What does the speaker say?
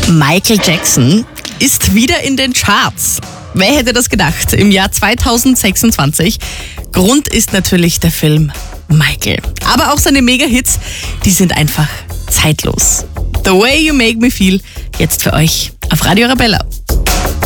Michael Jackson ist wieder in den Charts. Wer hätte das gedacht? Im Jahr 2026. Grund ist natürlich der Film Michael. Aber auch seine Mega-Hits, die sind einfach zeitlos. The Way You Make Me Feel, jetzt für euch auf Radio Arabella.